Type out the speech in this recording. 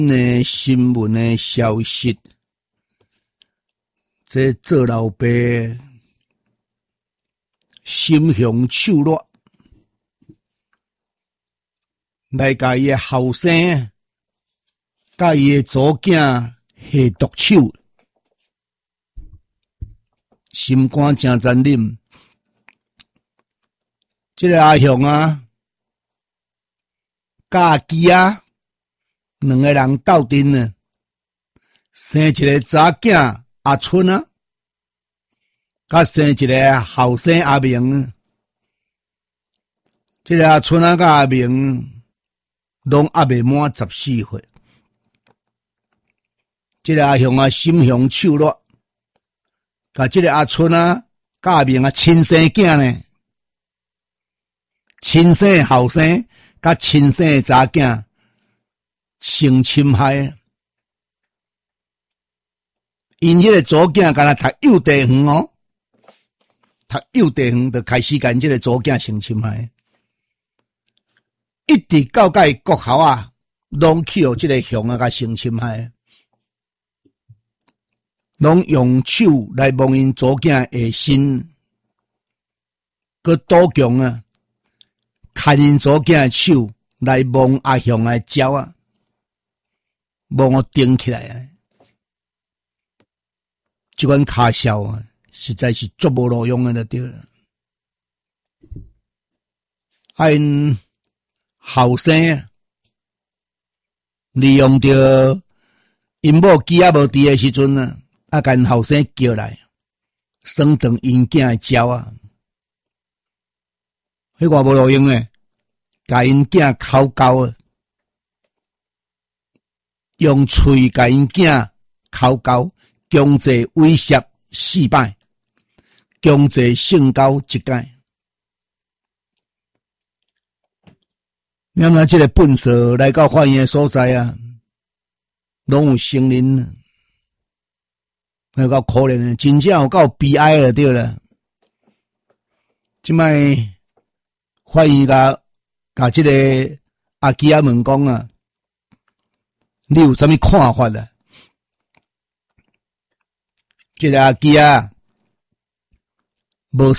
呢新闻的消息，这做老爸心胸手热，来甲伊的后生，甲伊的祖囝下毒手，心肝真残忍。这个阿雄啊，甲阿基啊，两个人斗阵呢，生一个查囝阿春啊，甲生一个后生阿明。这个阿春啊，甲阿明拢还未满14岁。这个阿雄啊，心胸手热，甲这个阿春啊，甲阿明啊，亲生囝呢。亲生的后生甲亲生的查囝性侵害，因迄个祖囝敢若读幼稚园哦，读幼稚园就开始干这个祖囝性侵害，一直到甲国校啊，拢去互这个熊啊甲性侵害，拢用手来摸因祖囝下身，佮赌强啊。看因祖囝的手来摸阿雄的脚啊，摸我顶起来啊！这款卡笑啊，实在是足无路用的就对了。因后生利用着因某机啊无伫的时阵啊，甲因后生叫来，耍断因囝的脚啊！迄个无路用诶，甲因囝口交啊，用喙甲因囝口交，强制威胁4摆，强制性交1摆。那么这个粪扫来到法院的所在啊，拢有成人，有够可怜的，真正有够悲哀了，对了。即摆法院甲这个阿基亚问讲啊，你有啥物看法啊？这个阿基亚无